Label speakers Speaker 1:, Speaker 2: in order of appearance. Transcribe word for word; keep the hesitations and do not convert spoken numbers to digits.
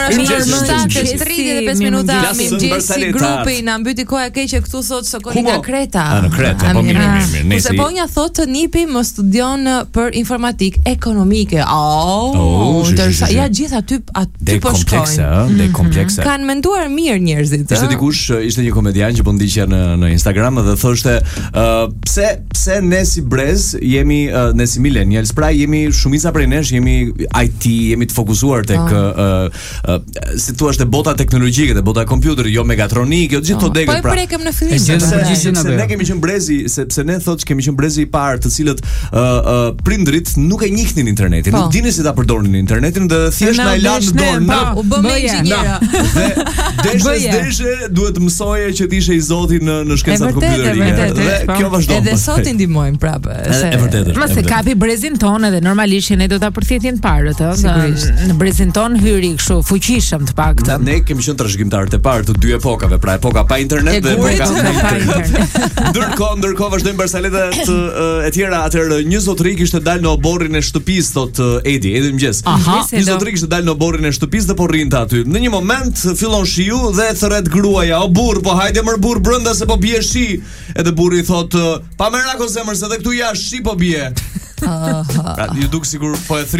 Speaker 1: Ora është tridhjet e pesë minuta mi gjesi grupi na mbyti koha e keqe këtu thot Sokolina Kreta.
Speaker 2: Ah, në Kretë, po mirë, mirë, mirë.
Speaker 1: Se po nja thot Nipi më studion për informatik ekonomike. Oh, ndërsa ja gjithë aty aty po shkojnë.
Speaker 2: Dhe komplekse.
Speaker 1: Kanë menduar mirë njerëzit.
Speaker 2: Ishte dikush, ishte një komedian që po ndiqja në në Instagram dhe thoshte pse pse ne si brez jemi ne si millennials, pra jemi shumica prej nesh jemi I T, jemi të fokusuar tek si thua te bota teknologjike, te bota e kompjuterit, jo megatronike, jo gjithë këto degë pra.
Speaker 1: Po e prekëm në fillim.
Speaker 2: Se ne kemi qenë brezi, sepse ne thotë kemi qenë brezi i parë të cilët prindrit nuk e njihnin internetin, nuk dinin si ta përdornin internetin dhe thjesht na e lanë në dorë. Na
Speaker 1: u bëm inxhinier.
Speaker 2: Dhe deshe deshe duhet mësoje që të ishe i zoti në në shkencat kompjuterike. Dhe kjo vazhdon.
Speaker 1: Edhe sot i ndihmojmë prapë.
Speaker 2: E vërtetë.
Speaker 3: Mos e kapi brezin ton edhe normalisht që ne do ta përthithin parët, ëh. Në brezin ton hyri kështu fuqishëm të paktën.
Speaker 2: Ne kemi qenë trashëgimtarët e parë të dy epokave, pra epoka pa internet dhe epoka
Speaker 3: pa internet.
Speaker 2: Ndërkohë, ndërkohë vazhdojmë Barsaletet e tjera. Atëherë një zotëri kishte dalë në oborrin e shtëpisë, thot Edi, Edi mëngjes. Një zotëri kishte dalë në oborrin e shtëpisë dhe po rrinte aty. Në një moment fillon shiu dhe thret gruaja: "O burr, po hajde më burr brenda se po bie shi." Edhe burri thot: "Pa merako zemër se edhe këtu jashtë shi po bie." Pra, ju duk sigur po e